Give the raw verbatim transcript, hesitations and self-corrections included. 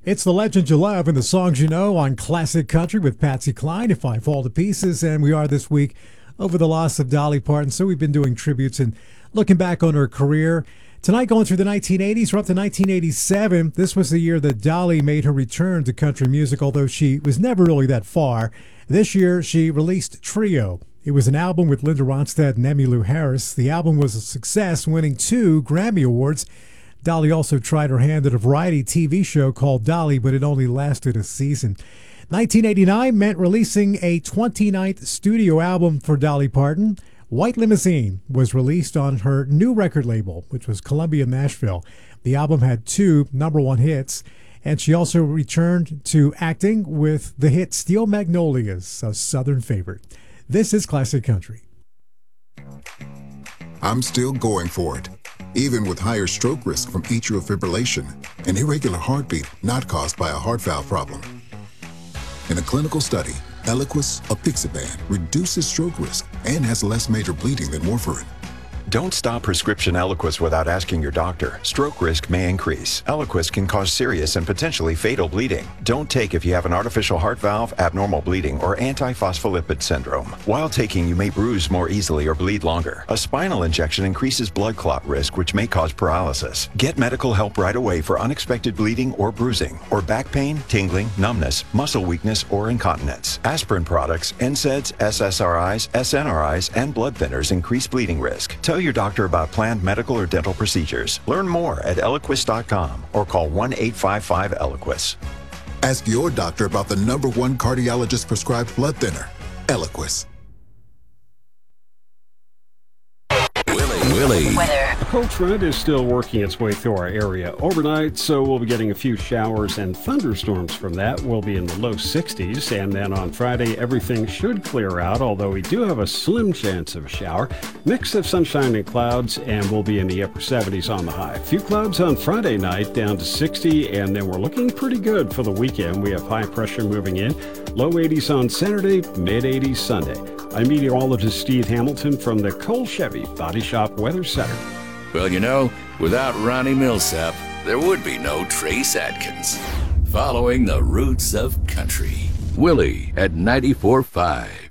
It's the legend you love and the songs you know on Classic Country with Patsy Cline, If I Fall to Pieces. And we are this week over the loss of Dolly Parton. So we've been doing tributes and looking back on her career. Tonight, going through the nineteen eighties, we're up to nineteen eighty-seven. This was the year that Dolly made her return to country music, although she was never really that far. This year, she released Trio. It was an album with Linda Ronstadt and Emmylou Harris. The album was a success, winning two Grammy Awards. Dolly also tried her hand at a variety T V show called Dolly, but it only lasted a season. nineteen eighty-nine meant releasing a twenty-ninth studio album for Dolly Parton. White Limousine was released on her new record label, which was Columbia Nashville. The album had two number one hits, and she also returned to acting with the hit Steel Magnolias, a Southern favorite. This is Classic Country. I'm still going for it, even with higher stroke risk from atrial fibrillation, an irregular heartbeat not caused by a heart valve problem. In a clinical study, Eliquis apixaban reduces stroke risk and has less major bleeding than warfarin. Don't stop prescription Eliquis without asking your doctor. Stroke risk may increase. Eliquis can cause serious and potentially fatal bleeding. Don't take if you have an artificial heart valve, abnormal bleeding, or antiphospholipid syndrome. While taking, you may bruise more easily or bleed longer. A spinal injection increases blood clot risk, which may cause paralysis. Get medical help right away for unexpected bleeding or bruising, or back pain, tingling, numbness, muscle weakness, or incontinence. Aspirin products, N SAIDs, S S R Is, S N R Is, and blood thinners increase bleeding risk. Tell your doctor about planned medical or dental procedures. Learn more at Eliquis dot com or call one eight five five Eliquis. Ask your doctor about the number one cardiologist prescribed blood thinner, Eliquis. Willie. Weather. A cold front is still working its way through our area overnight, so we'll be getting a few showers and thunderstorms from that. We'll be in the low sixties, and then on Friday, everything should clear out, although we do have a slim chance of a shower. Mix of sunshine and clouds, and we'll be in the upper seventies on the high. A few clouds on Friday night, down to sixty, and then we're looking pretty good for the weekend. We have high pressure moving in. Low eighties on Saturday, mid eighties Sunday. I'm meteorologist Steve Hamilton from the Cole Chevy Body Shop Weather Center. Well, you know, without Ronnie Millsap, there would be no Trace Adkins. Following the roots of country. Willie at ninety-four point five.